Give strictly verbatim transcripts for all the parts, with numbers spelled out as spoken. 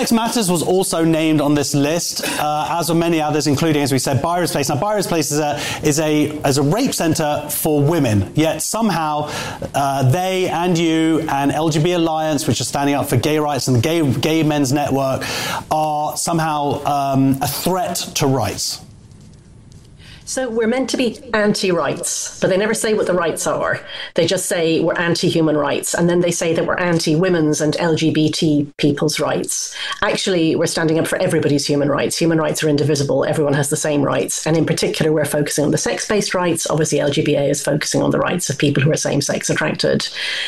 Sex Matters was also named on this list, uh, as were many others, including, as we said, Byra's Place. Now, Byra's Place is a is a is a rape centre for women. Yet somehow uh, they and you and L G B T Alliance, which are standing up for gay rights, and the Gay Gay Men's Network, are somehow um, a threat to rights. So we're meant to be anti-rights, but they never say what the rights are. They just say we're anti-human rights, and then they say that we're anti-women's and L G B T people's rights. Actually, we're standing up for everybody's human rights. Human rights are indivisible. Everyone has the same rights. And in particular, we're focusing on the sex-based rights. Obviously, L G B A is focusing on the rights of people who are same-sex attracted.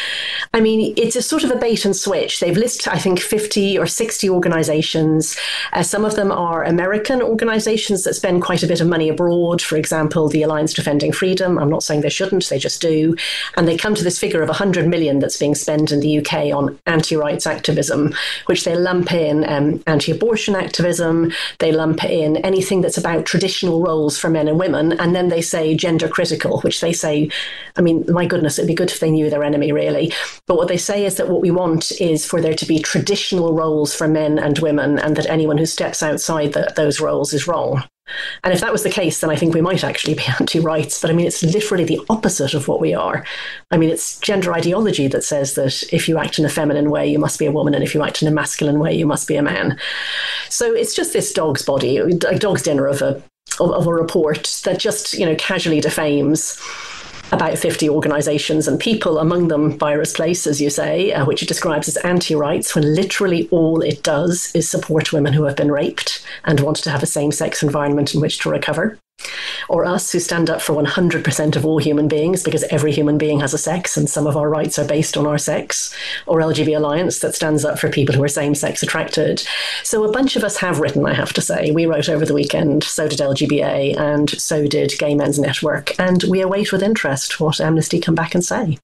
I mean, it's a sort of a bait and switch. They've listed, I think, fifty or sixty organizations. Uh, some of them are American organizations that spend quite a bit of money abroad. For example, the Alliance Defending Freedom. I'm not saying they shouldn't, they just do. And they come to this figure of one hundred million that's being spent in the U K on anti-rights activism, which they lump in um, anti-abortion activism. They lump in anything that's about traditional roles for men and women. And then they say gender critical, which they say, I mean, my goodness, it'd be good if they knew their enemy, really. But what they say is that what we want is for there to be traditional roles for men and women, and that anyone who steps outside the, those roles is wrong. And if that was the case, then I think we might actually be anti-rights. But I mean, it's literally the opposite of what we are. I mean, it's gender ideology that says that if you act in a feminine way, you must be a woman, and if you act in a masculine way, you must be a man. So it's just this dog's body, a dog's dinner of a of, of a report that just, you know, casually defames about fifty organisations and people, among them Byra's Place, as you say, uh, which it describes as anti-rights, when literally all it does is support women who have been raped and want to have a same-sex environment in which to recover. Or us, who stand up for one hundred percent of all human beings, because every human being has a sex and some of our rights are based on our sex. Or L G B T Alliance, that stands up for people who are same-sex attracted. So a bunch of us have written, I have to say. We wrote over the weekend, so did L G B A, and so did Gay Men's Network. And we await with interest what Amnesty come back and say.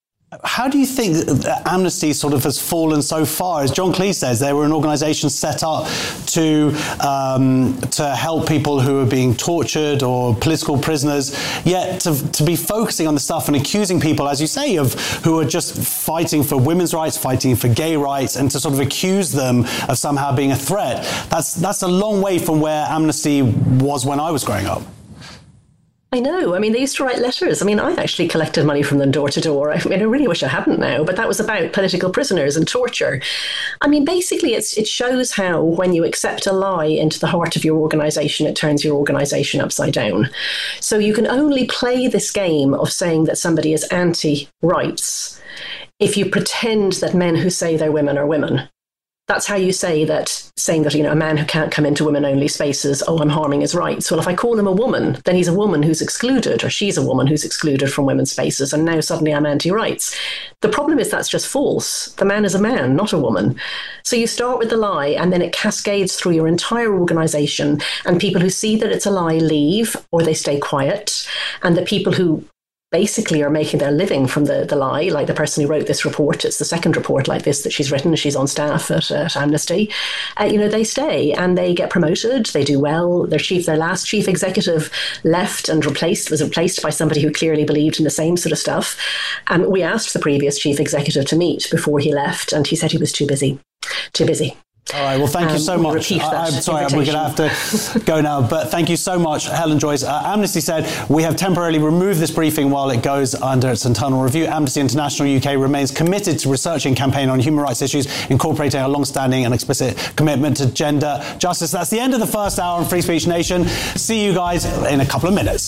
How do you think that Amnesty sort of has fallen so far? As John Cleese says, they were an organisation set up to um, to help people who are being tortured or political prisoners, yet to, to be focusing on the stuff and accusing people, as you say, of who are just fighting for women's rights, fighting for gay rights, and to sort of accuse them of somehow being a threat. That's that's a long way from where Amnesty was when I was growing up. I know. I mean, they used to write letters. I mean, I've actually collected money from them door to door. I mean, I really wish I hadn't now, but that was about political prisoners and torture. I mean, basically, it's, it shows how when you accept a lie into the heart of your organisation, it turns your organisation upside down. So you can only play this game of saying that somebody is anti-rights if you pretend that men who say they're women are women. That's how you say that, saying that, you know, a man who can't come into women-only spaces, oh, I'm harming his rights. Well, if I call him a woman, then he's a woman who's excluded, or she's a woman who's excluded from women's spaces, and now suddenly I'm anti-rights. The problem is that's just false. The man is a man, not a woman. So you start with the lie, and then it cascades through your entire organisation, and people who see that it's a lie leave, or they stay quiet, and the people who basically are making their living from the, the lie, like the person who wrote this report. It's the second report like this that she's written. She's on staff at, at Amnesty. Uh, you know, they stay and they get promoted. They do well. Their chief, their last chief executive left and replaced, was replaced by somebody who clearly believed in the same sort of stuff. And we asked the previous chief executive to meet before he left, and he said he was too busy, too busy. All right, well, thank you so um, much. I, I'm sorry, we're going to have to go now, but thank you so much, Helen Joyce. Uh, Amnesty said, we have temporarily removed this briefing while it goes under its internal review. Amnesty International U K remains committed to researching and campaigning on human rights issues, incorporating our long-standing and explicit commitment to gender justice. That's the end of the first hour on Free Speech Nation. See you guys in a couple of minutes.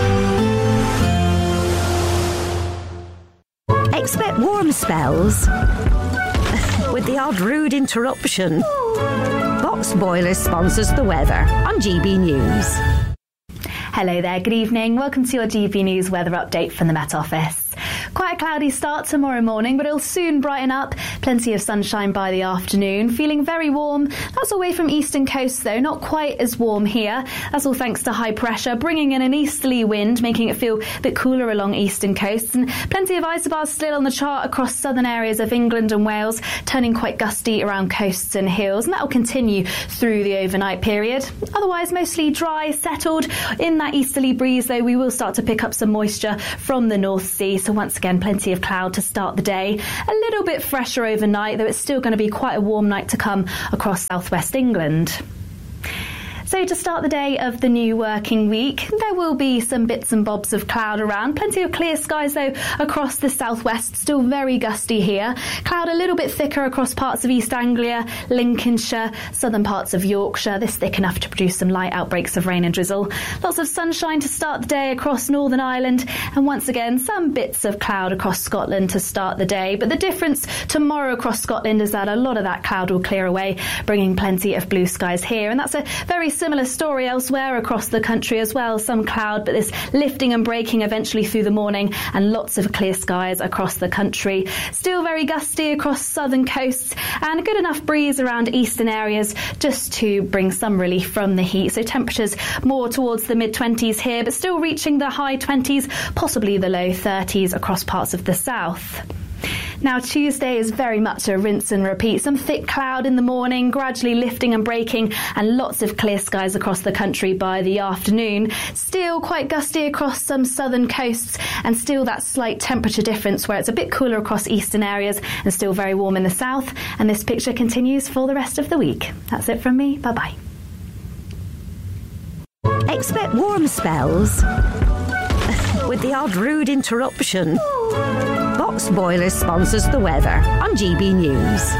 Expect warm spells with the odd rude interruption. Box Boilers sponsors the weather on G B News. Hello there, good evening. Welcome to your G B News weather update from the Met Office. Quite a cloudy start tomorrow morning, but it'll soon brighten up. Plenty of sunshine by the afternoon. Feeling very warm. That's away from eastern coasts, though. Not quite as warm here. That's all thanks to high pressure, bringing in an easterly wind, making it feel a bit cooler along eastern coasts. And plenty of isobars still on the chart across southern areas of England and Wales, turning quite gusty around coasts and hills. And that will continue through the overnight period. Otherwise, mostly dry, settled. In that easterly breeze, though, we will start to pick up some moisture from the North Sea. So once again, plenty of cloud to start the day. A little bit fresher overnight, though it's still going to be quite a warm night to come across southwest England. So to start the day of the new working week, there will be some bits and bobs of cloud around. Plenty of clear skies, though, across the southwest. Still very gusty here. Cloud a little bit thicker across parts of East Anglia, Lincolnshire, southern parts of Yorkshire. This thick enough to produce some light outbreaks of rain and drizzle. Lots of sunshine to start the day across Northern Ireland. And once again, some bits of cloud across Scotland to start the day. But the difference tomorrow across Scotland is that a lot of that cloud will clear away, bringing plenty of blue skies here. And that's a very similar story elsewhere across the country as well. Some cloud, but this lifting and breaking eventually through the morning, and lots of clear skies across the country. Still very gusty across southern coasts, and a good enough breeze around eastern areas just to bring some relief from the heat. So temperatures more towards the mid twenties here, but still reaching the high twenties, possibly the low thirties across parts of the south. Now, Tuesday is very much a rinse and repeat. Some thick cloud in the morning, gradually lifting and breaking, and lots of clear skies across the country by the afternoon. Still quite gusty across some southern coasts, and still that slight temperature difference where it's a bit cooler across eastern areas and still very warm in the south. And this picture continues for the rest of the week. That's it from me. Bye-bye. Expect warm spells with the odd rude interruption. Box Boilers sponsors the weather on G B News.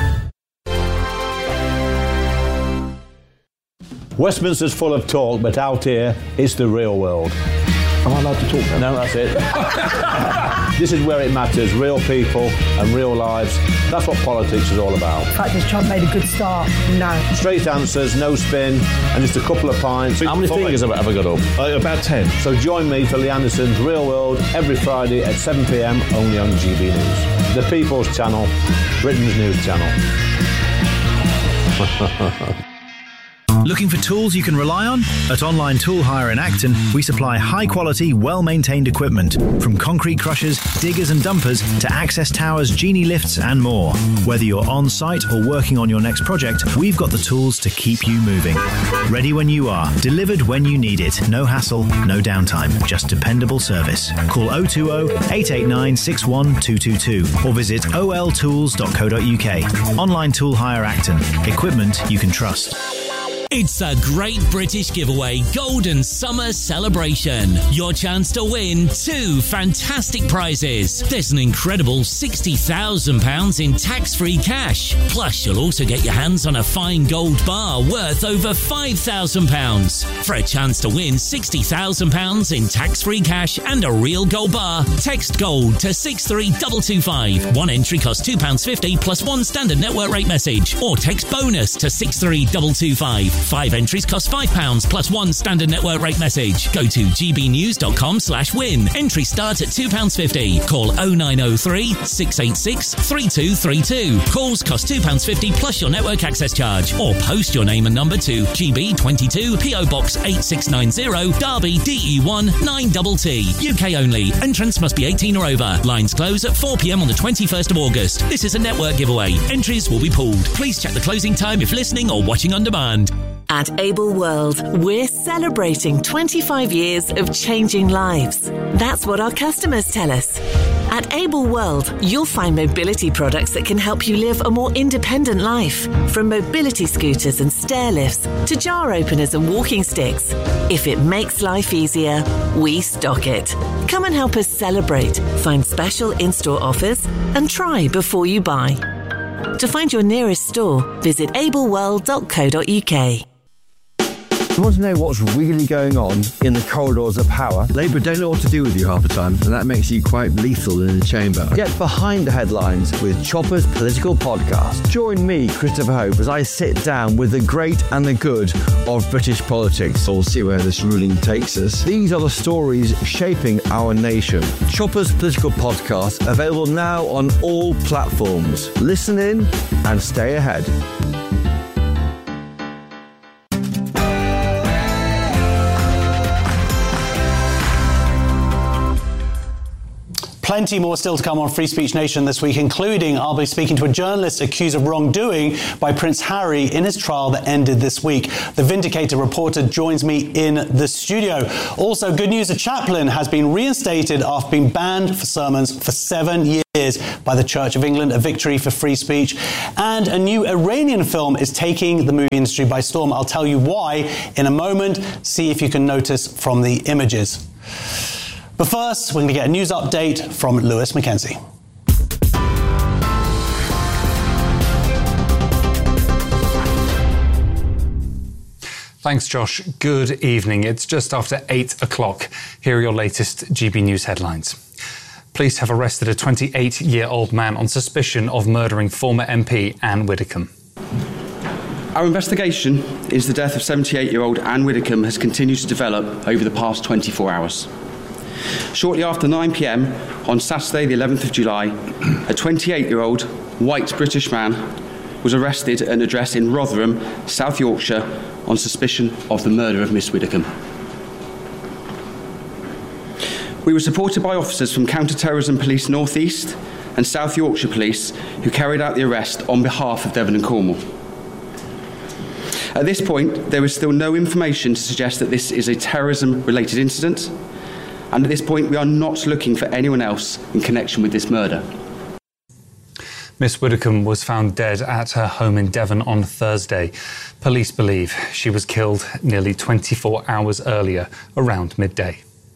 Westminster's full of talk, but out here, it's the real world. Am I allowed to talk now? No, that's it. This is where it matters, real people and real lives. That's what politics is all about. In fact, has Trump made a good start? No. Straight answers, no spin, and just a couple of pints. How many fingers have I ever got up? Uh, about ten. So join me for Lee Anderson's Real World every Friday at seven p m only on G B News. The People's Channel, Britain's news channel. Looking for tools you can rely on? At Online Tool Hire in Acton, we supply high-quality, well-maintained equipment, from concrete crushers, diggers and dumpers to access towers, genie lifts and more. Whether you're on-site or working on your next project, we've got the tools to keep you moving. Ready when you are, delivered when you need it. No hassle, no downtime, just dependable service. Call oh two oh, eight eight nine, six one two two two or visit o l tools dot co dot u k. Online Tool Hire Acton. Equipment you can trust. It's a Great British Giveaway Golden Summer Celebration. Your chance to win two fantastic prizes. There's an incredible sixty thousand pounds in tax-free cash. Plus, you'll also get your hands on a fine gold bar worth over five thousand pounds. For a chance to win sixty thousand pounds in tax-free cash and a real gold bar, text GOLD to six three two two five. One entry costs two pounds fifty plus one standard network rate message. Or text BONUS to six three two two five. Five entries cost five pounds plus one standard network rate message. Go to g b news dot com slash win. Entry start at two pounds fifty. Call oh nine oh three, six eight six, three two three two. Calls cost two pounds fifty plus your network access charge. Or post your name and number to G B twenty-two, P O Box eight six nine zero, Derby, D E one nine T T. U K only. Entrance must be eighteen or over. Lines close at four p m on the twenty-first of August. This is a network giveaway. Entries will be pulled. Please check the closing time if listening or watching on demand. At Able World, we're celebrating twenty-five years of changing lives. That's what our customers tell us. At Able World, you'll find mobility products that can help you live a more independent life. From mobility scooters and stair lifts to jar openers and walking sticks. If it makes life easier, we stock it. Come and help us celebrate, find special in-store offers, and try before you buy. To find your nearest store, visit able world dot co dot u k. You want to know what's really going on in the corridors of power? Labour don't know what to do with you half the time, and that makes you quite lethal in the chamber. Get behind the headlines with Chopper's Political Podcast. Join me, Christopher Hope, as I sit down with the great and the good of British politics. We'll see where this ruling takes us. These are the stories shaping our nation. Chopper's Political Podcast, available now on all platforms. Listen in and stay ahead. plenty more still to come on Free Speech Nation this week, including I'll be speaking to a journalist accused of wrongdoing by Prince Harry in his trial that ended this week. The Vindicator reporter joins me in the studio. Also, good news, a chaplain has been reinstated after being banned for sermons for seven years by the Church of England, a victory for free speech. And a new Iranian film is taking the movie industry by storm. I'll tell you why in a moment. See if you can notice from the images. But first, we're going to get a news update from Lewis Mackenzie. Thanks, Josh. Good evening. It's just after eight o'clock. Here are your latest G B News headlines. Police have arrested a twenty-eight-year-old man on suspicion of murdering former M P Anne Widdecombe. Our investigation into the death of seventy-eight-year-old Anne Widdecombe has continued to develop over the past twenty-four hours. Shortly after nine p m on Saturday the eleventh of July, a twenty-eight-year-old white British man was arrested at an address in Rotherham, South Yorkshire, on suspicion of the murder of Miss Widdecombe. We were supported by officers from Counter-Terrorism Police North East and South Yorkshire Police who carried out the arrest on behalf of Devon and Cornwall. At this point, there is still no information to suggest that this is a terrorism-related incident, and at this point we are not looking for anyone else in connection with this murder. Miss Widdecombe was found dead at her home in Devon on Thursday. Police believe she was killed nearly twenty-four hours earlier, around midday.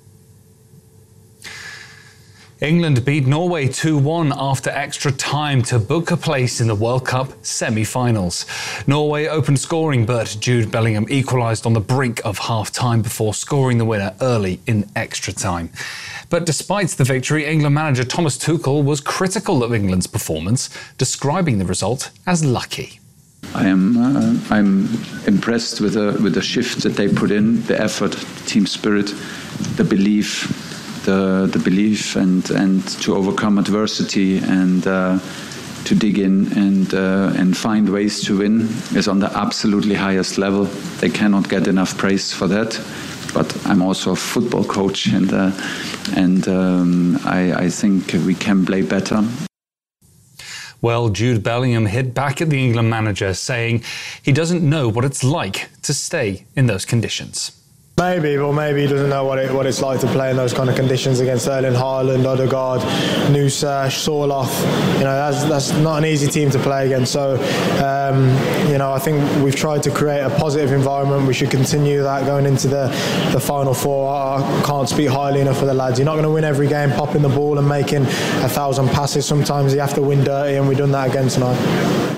England beat Norway two one after extra time to book a place in the World Cup semi-finals. Norway opened scoring, but Jude Bellingham equalised on the brink of half-time before scoring the winner early in extra time. But despite the victory, England manager Thomas Tuchel was critical of England's performance, describing the result as lucky. I am uh, I'm impressed with the with the shift that they put in, the effort, the team spirit, the belief, the the belief, and and to overcome adversity and uh, to dig in and uh, and find ways to win is on the absolutely highest level. They cannot get enough praise for that. But I'm also a football coach, and uh, and um, I, I think we can play better. Well, Jude Bellingham hit back at the England manager, saying he doesn't know what it's like to stay in those conditions. Maybe, but maybe he doesn't know what it what it's like to play in those kind of conditions against Erling Haaland, Odegaard, Nusa, Sorloth. You know, that's that's not an easy team to play against. So, um, you know, I think we've tried to create a positive environment. We should continue that going into the, the final four. I can't speak highly enough for the lads. You're not going to win every game popping the ball and making a thousand passes. Sometimes you have to win dirty, and we've done that again tonight.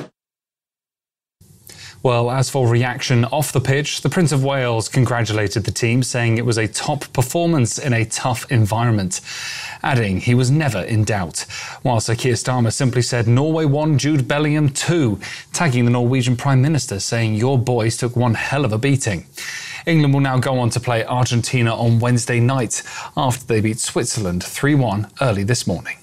Well, as for reaction off the pitch, the Prince of Wales congratulated the team, saying it was a top performance in a tough environment, adding he was never in doubt. While Sir Keir Starmer simply said Norway won, Jude Bellingham two, tagging the Norwegian Prime Minister, saying your boys took one hell of a beating. England will now go on to play Argentina on Wednesday night after they beat Switzerland three one early this morning.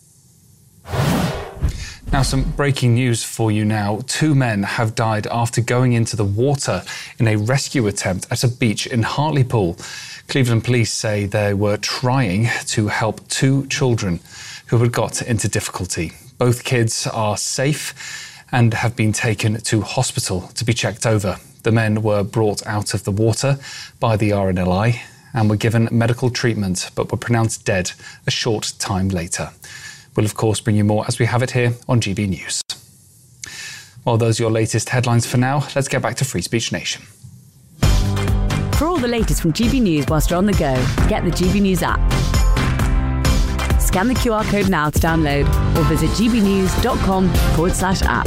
Now, some breaking news for you now. Two men have died after going into the water in a rescue attempt at a beach in Hartlepool. Cleveland police say they were trying to help two children who had got into difficulty. Both kids are safe and have been taken to hospital to be checked over. The men were brought out of the water by the R N L I and were given medical treatment, but were pronounced dead a short time later. We'll, of course, bring you more as we have it here on G B News. Well, those are your latest headlines for now. Let's get back to Free Speech Nation. For all the latest from G B News whilst you're on the go, get the G B News app. Scan the Q R code now to download or visit gbnews.com forward slash app.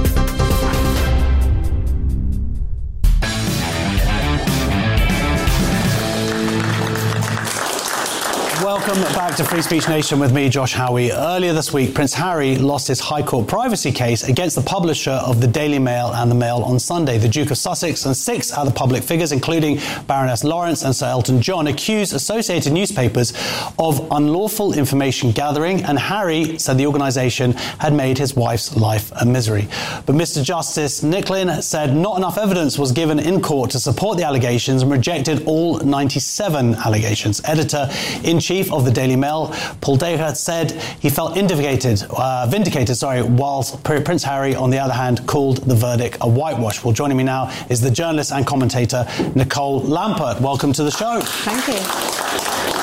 Welcome back to Free Speech Nation with me, Josh Howie. Earlier this week, Prince Harry lost his High Court privacy case against the publisher of the Daily Mail and the Mail on Sunday. The Duke of Sussex and six other public figures, including Baroness Lawrence and Sir Elton John, accused associated newspapers of unlawful information gathering, and Harry said the organisation had made his wife's life a misery. But Mister Justice Nicklin said not enough evidence was given in court to support the allegations and rejected all ninety-seven allegations. Editor-in-Chief of of the Daily Mail. Paul Dacre said he felt vindicated, uh, vindicated, sorry, whilst Prince Harry, on the other hand, called the verdict a whitewash. Well, joining me now is the journalist and commentator Nicole Lampert. Welcome to the show. Thank you.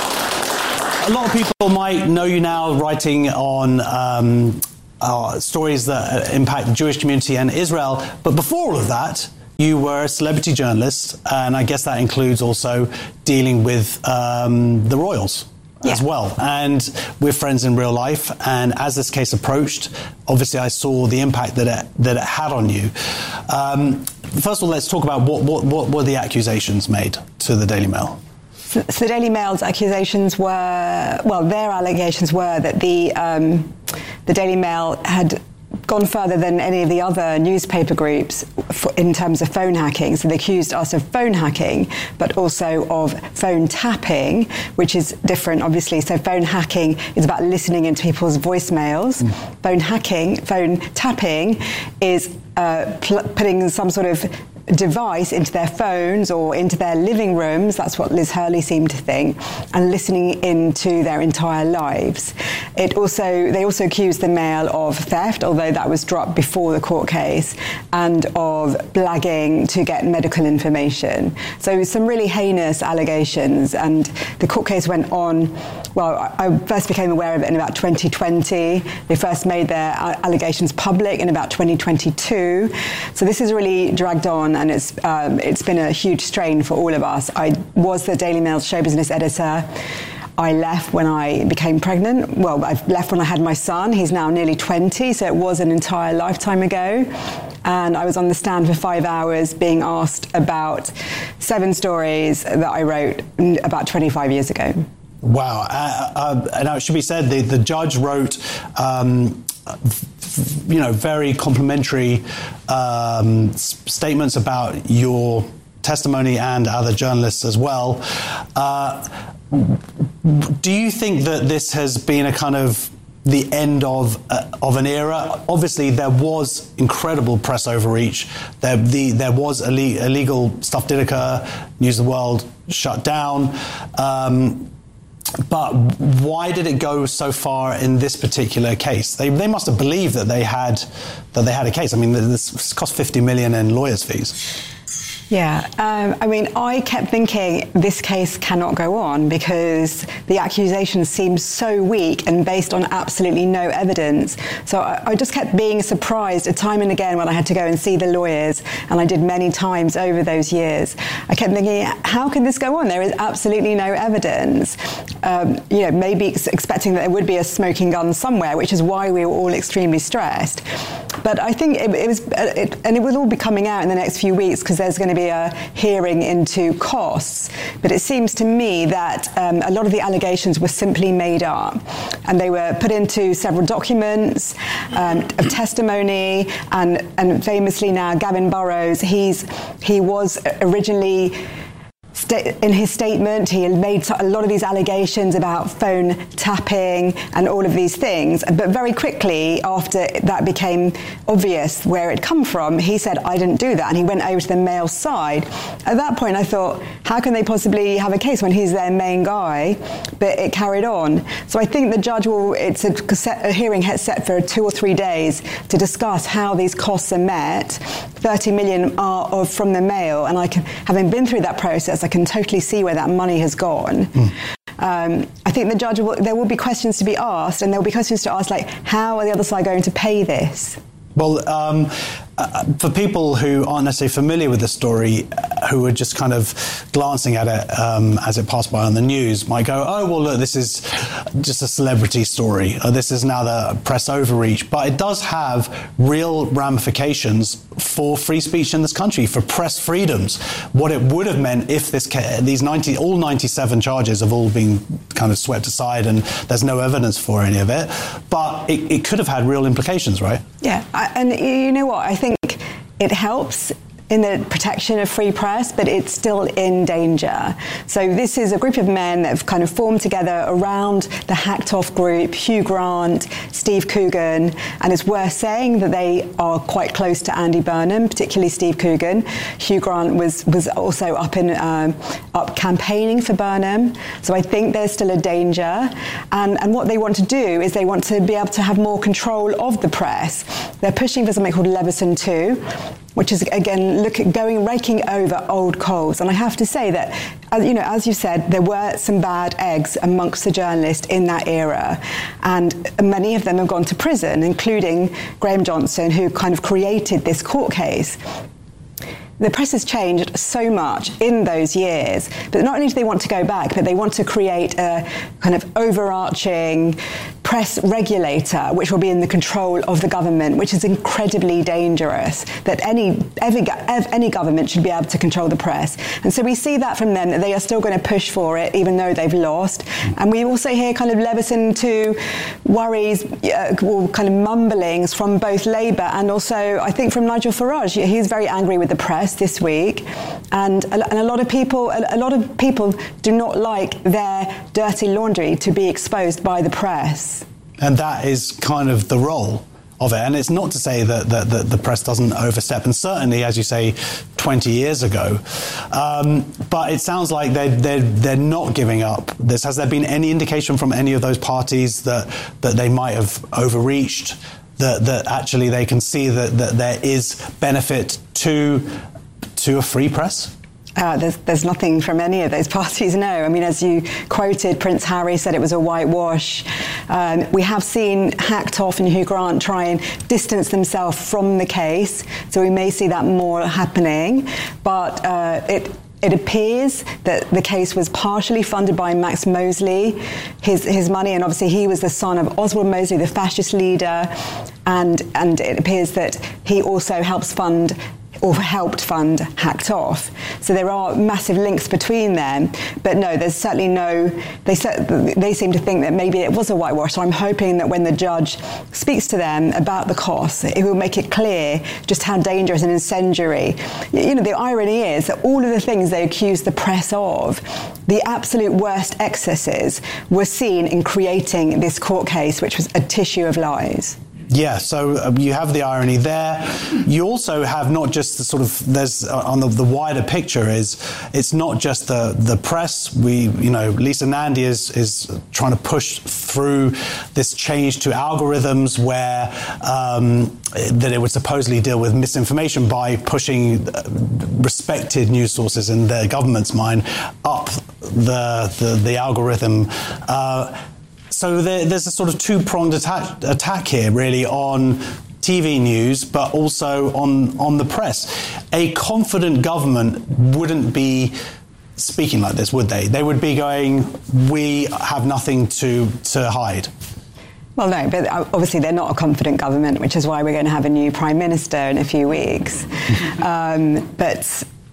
A lot of people might know you now writing on um, uh, stories that impact the Jewish community and Israel. But before all of that, you were a celebrity journalist, and I guess that includes also dealing with um, the royals yeah. as well. And we're friends in real life. And as this case approached, obviously I saw the impact that it, that it had on you. Um, first of all, let's talk about what, what, what were the accusations made to the Daily Mail? So, so the Daily Mail's accusations were, well, their allegations were that the um, the Daily Mail had gone further than any of the other newspaper groups for, in terms of phone hacking. So they accused us of phone hacking, but also of phone tapping, which is different, obviously. So phone hacking is about listening into people's voicemails. Mm. Phone hacking, phone tapping is uh, pl- putting some sort of device into their phones or into their living rooms, that's what Liz Hurley seemed to think, and listening into their entire lives. It also, they also accused the Mail of theft, although that was dropped before the court case, and of blagging to get medical information. So some really heinous allegations, and the court case went on. Well, I first became aware of it in about twenty twenty. They first made their allegations public in about twenty twenty-two. So this has really dragged on, and it's um, it's been a huge strain for all of us. I was the Daily Mail's show business editor. I left when I became pregnant. Well, I left when I had my son. He's now nearly twenty, so it was an entire lifetime ago. And I was on the stand for five hours being asked about seven stories that I wrote about twenty-five years ago. Wow. Uh, uh, and it should be said, the, the judge wrote, um, you know, very complimentary um, s- statements about your testimony and other journalists as well. Uh, do you think that this has been a kind of the end of uh, of an era? Obviously, there was incredible press overreach. There, the, there was ille- illegal stuff did occur. News of the World shut down. Um, But why did it go so far in this particular case? They they must have believed that they had that they had a case. I mean, this cost fifty million in lawyers' fees. Yeah, um, I mean, I kept thinking this case cannot go on because the accusations seemed so weak and based on absolutely no evidence. So I, I just kept being surprised time and again when I had to go and see the lawyers, and I did many times over those years. I kept thinking, how can this go on? There is absolutely no evidence. Um, you know, maybe ex- expecting that there would be a smoking gun somewhere, which is why we were all extremely stressed. But I think it, it was, it, and it will all be coming out in the next few weeks because there's going to be a hearing into costs. But it seems to me that um, a lot of the allegations were simply made up, and they were put into several documents um, of testimony. And, and famously now, Gavin Burrows, he's he was originally. In his statement, he had made a lot of these allegations about phone tapping and all of these things. But very quickly, after that became obvious where it come from, he said, I didn't do that. And he went over to the Mail side. At that point, I thought, how can they possibly have a case when he's their main guy? But it carried on. So I think the judge will, it's a, a hearing set for two or three days to discuss how these costs are met. thirty million are of, from the Mail. And I can, having been through that process, I can totally see where that money has gone. Mm. Um, I think the judge will, there will be questions to be asked, and there will be questions to ask, like, how are the other side going to pay this? Well, um, uh, for people who aren't necessarily familiar with the story, uh, who are just kind of glancing at it um, as it passed by on the news, might go, oh, well, look, this is just a celebrity story. Or this is now the press overreach. But it does have real ramifications for free speech in this country, for press freedoms. What it would have meant if this these ninety all ninety-seven charges have all been kind of swept aside and there's no evidence for any of it. But it, it could have had real implications, right? Yeah, I, and you know what? I think it helps in the protection of free press, but it's still in danger. So this is a group of men that have kind of formed together around the Hacked Off group, Hugh Grant, Steve Coogan, and it's worth saying that they are quite close to Andy Burnham, particularly Steve Coogan. Hugh Grant was was also up in um, up campaigning for Burnham, so I think there's still a danger. And and what they want to do is they want to be able to have more control of the press. They're pushing for something called Leveson two, which is, again, look at going, raking over old coals. And I have to say that, as, you know, as you said, there were some bad eggs amongst the journalists in that era. And many of them have gone to prison, including Graham Johnson, who kind of created this court case. The press has changed so much in those years, but not only do they want to go back, but they want to create a kind of overarching press regulator, which will be in the control of the government, which is incredibly dangerous, that any every, any government should be able to control the press. And so we see that from them, that they are still going to push for it, even though they've lost. And we also hear kind of Leveson two worries, uh, or kind of mumblings from both Labour and also, I think, from Nigel Farage. He's very angry with the press this week, and a, and a lot of people, a, a lot of people do not like their dirty laundry to be exposed by the press. And that is kind of the role of it. And it's not to say that, that, that the press doesn't overstep, and certainly, as you say, twenty years ago. Um, but it sounds like they're, they're, they're not giving up this. Has there been any indication from any of those parties that, that they might have overreached, that, that actually they can see that, that there is benefit to, to a free press? Uh, there's, there's nothing from any of those parties, no. I mean, as you quoted, Prince Harry said it was a whitewash. Um, we have seen Hacked Off and Hugh Grant try and distance themselves from the case, so we may see that more happening. But uh, it It appears that the case was partially funded by Max Mosley, his his money, and obviously he was the son of Oswald Mosley, the fascist leader, and and it appears that he also helps fund or helped fund Hacked Off. So there are massive links between them. But no, there's certainly no, they they seem to think that maybe it was a whitewash. So I'm hoping that when the judge speaks to them about the costs, it will make it clear just how dangerous and incendiary. You know, the irony is that all of the things they accuse the press of, the absolute worst excesses, were seen in creating this court case, which was a tissue of lies. Yeah, so uh, you have the irony there. You also have not just the sort of, there's uh, on the, the wider picture is, it's not just the, the press. We, you know, Lisa Nandy is, is trying to push through this change to algorithms where um, that it would supposedly deal with misinformation by pushing respected news sources in the government's mind up the, the, the algorithm. Uh, So there, there's a sort of two-pronged attack, attack here, really, on T V news, but also on, on the press. A confident government wouldn't be speaking like this, would they? They would be going, we have nothing to, to hide. Well, no, but obviously they're not a confident government, which is why we're going to have a new prime minister in a few weeks. um, but...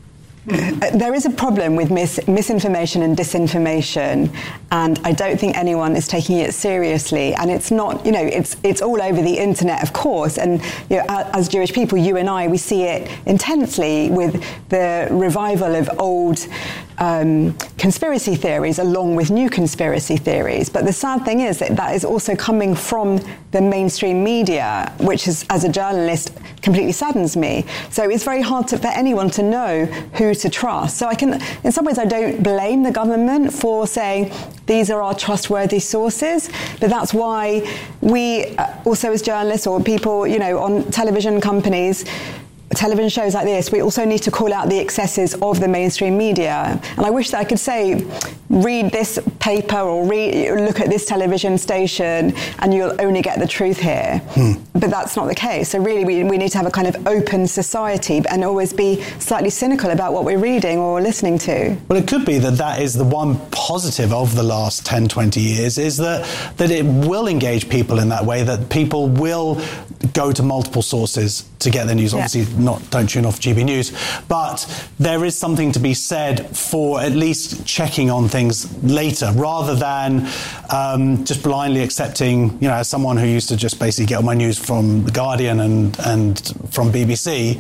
There is a problem with mis- misinformation and disinformation, and I don't think anyone is taking it seriously. And it's not, you know, it's it's all over the internet, of course. And you know, as Jewish people, you and I, we see it intensely with the revival of old um, conspiracy theories, along with new conspiracy theories. But the sad thing is that that is also coming from the mainstream media, which is, as a journalist, completely saddens me. So it's very hard to, for anyone to know who to trust. So I can, in some ways, I don't blame the government for saying these are our trustworthy sources, but that's why we uh, also as journalists or people, you know, on television companies, television shows like this, we also need to call out the excesses of the mainstream media. And I wish that I could say, read this paper or read, look at this television station and you'll only get the truth here. Hmm. But that's not the case. So really we, we need to have a kind of open society and always be slightly cynical about what we're reading or listening to. Well, it could be that that is the one positive of the last ten, twenty years, is that, that it will engage people in that way, that people will go to multiple sources to get their news. Yeah. Obviously, not don't tune off G B News, but there is something to be said for at least checking on things later, rather than um, just blindly accepting. You know, as someone who used to just basically get all my news from The Guardian and and from B B C,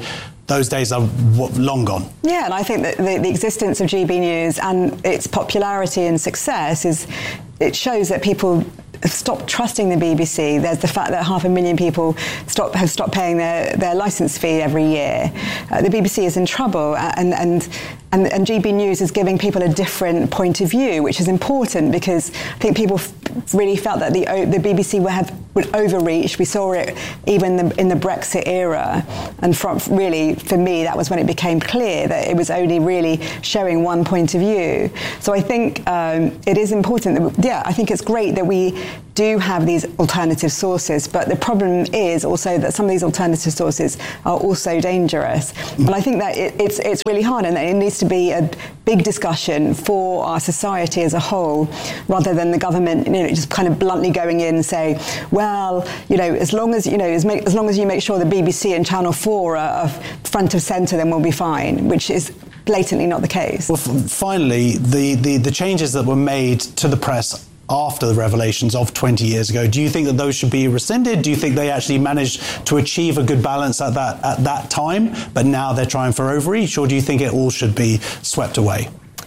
those days are w- long gone. Yeah, and I think that the, the existence of G B News and its popularity and success is, it shows that people have stopped trusting the B B C. There's the fact that half a million people stop, have stopped paying their, their licence fee every year. Uh, the B B C is in trouble, and, and, and, and G B News is giving people a different point of view, which is important because I think people f- really felt that the, the B B C would have would overreach. We saw it even the, in the Brexit era, and from really, for me, that was when it became clear that it was only really showing one point of view. So I think um, it is important that, yeah, I think it's great that we do have these alternative sources, but the problem is also that some of these alternative sources are also dangerous. And I think that it, it's it's really hard, and it needs to be a big discussion for our society as a whole, rather than the government, you know, just kind of bluntly going in and say, well, you know, as long as you know, as, make, as long as you make sure the B B C and Channel four are, are front of centre, then we'll be fine, which is blatantly not the case. Well, f- finally, the, the, the changes that were made to the press after the revelations of twenty years ago, do you think that those should be rescinded? Do you think they actually managed to achieve a good balance at that at that time, but now they're trying for overreach, or do you think it all should be swept away?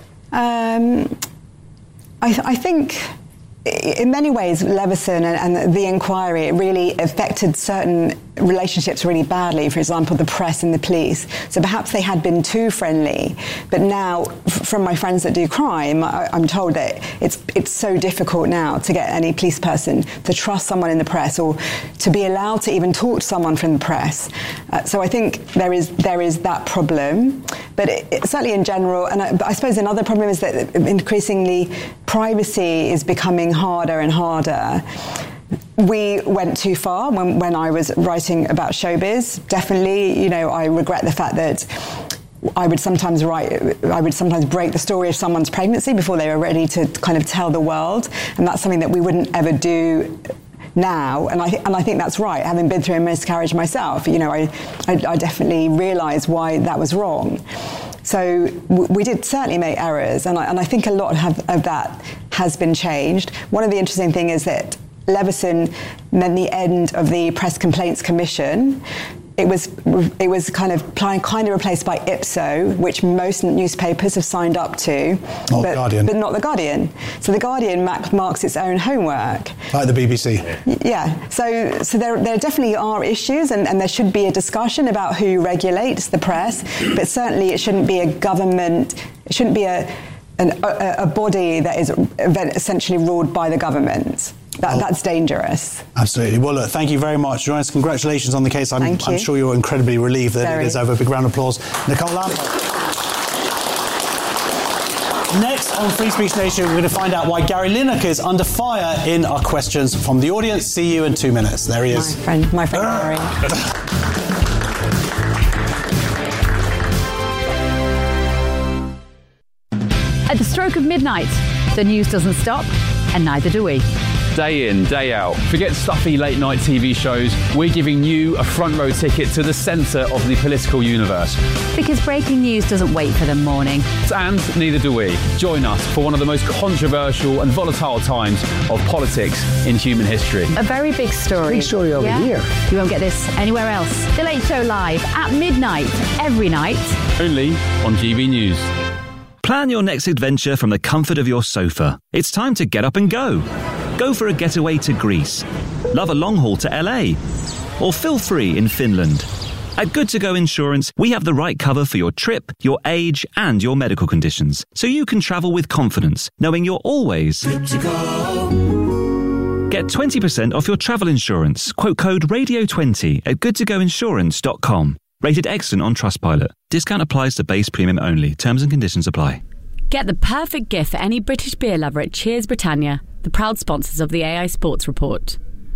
Um, I, th- I think in many ways, Leveson and, and the inquiry, it really affected certain relationships really badly. For example, the press and the police. So perhaps they had been too friendly. But now, f- from my friends that do crime, I, I'm told that it's it's so difficult now to get any police person to trust someone in the press, or to be allowed to even talk to someone from the press. Uh, so I think there is there is that problem. But it, it, certainly in general, and I, I suppose another problem is that increasingly privacy is becoming harder and harder. We went too far when, when I was writing about showbiz. Definitely, you know, I regret the fact that I would sometimes write, I would sometimes break the story of someone's pregnancy before they were ready to kind of tell the world. And that's something that we wouldn't ever do now, and I th- and I think that's right. Having been through a miscarriage myself, you know, I I, I definitely realise why that was wrong. So w- we did certainly make errors, and I, and I think a lot have, of that has been changed. One of the interesting things is that Leveson meant the end of the Press Complaints Commission. It was it was kind of kind of replaced by Ipso, which most newspapers have signed up to, not but, Guardian. but not the Guardian. So the Guardian mark, marks its own homework. Like the B B C. Yeah. So so there there definitely are issues, and, and there should be a discussion about who regulates the press, but certainly it shouldn't be a government. It shouldn't be a an, a, a body that is essentially ruled by the government. That, that's dangerous. Absolutely. Well, look, thank you very much, Joanne. Congratulations on the case. I'm, Thank you. I'm sure you're incredibly relieved that Very. it is over. Big round of applause. Nicole Lampert. Next on Free Speech Nation, we're going to find out why Gary Lineker is under fire in our questions from the audience. See you in two minutes. There he is. My friend, my friend Gary. At the stroke of midnight, the news doesn't stop, and neither do we. Day in, day out. Forget stuffy late night T V shows. We're giving you a front row ticket to the centre of the political universe. Because breaking news doesn't wait for the morning. And neither do we. Join us for one of the most controversial and volatile times of politics in human history. A very big story. Big story over yeah? here. You won't get this anywhere else. The Late Show live at midnight every night. Only on G B News. Plan your next adventure from the comfort of your sofa. It's time to get up and go. Go for a getaway to Greece. Love a long haul to L A. Or feel free in Finland. At Good To Go Insurance, we have the right cover for your trip, your age, and your medical conditions. So you can travel with confidence, knowing you're always good to go. Get twenty percent off your travel insurance. Quote code radio twenty at good to go insurance dot com. Rated excellent on Trustpilot. Discount applies to base premium only. Terms and conditions apply. Get the perfect gift for any British beer lover at Cheers Britannia, the proud sponsors of the A I Sports Report.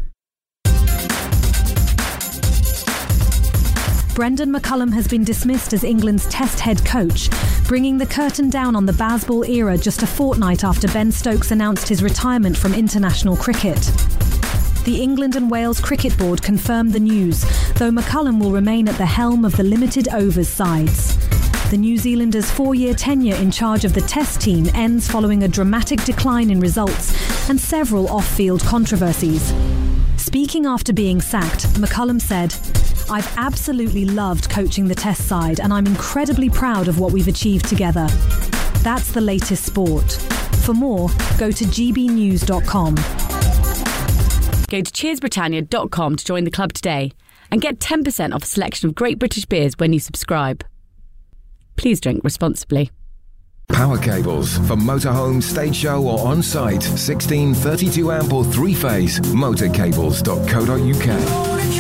Brendan McCullum has been dismissed as England's Test head coach, bringing the curtain down on the Bazball era just a fortnight after Ben Stokes announced his retirement from international cricket. The England and Wales Cricket Board confirmed the news, though McCullum will remain at the helm of the limited overs sides. The New Zealander's four-year tenure in charge of the Test team ends following a dramatic decline in results and several off-field controversies. Speaking after being sacked, McCullum said, I've absolutely loved coaching the Test side, and I'm incredibly proud of what we've achieved together. That's the latest sport. For more, go to g b news dot com. Go to cheers britannia dot com to join the club today and get ten percent off a selection of great British beers when you subscribe. Please drink responsibly. Power cables for motorhome, stage show or on-site. sixteen, thirty-two amp or three-phase. motorcables dot co dot uk.